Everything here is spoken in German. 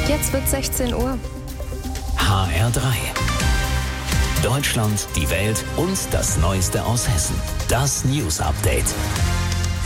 Jetzt wird 16 Uhr. HR3. Deutschland, die Welt und das Neueste aus Hessen. Das News Update.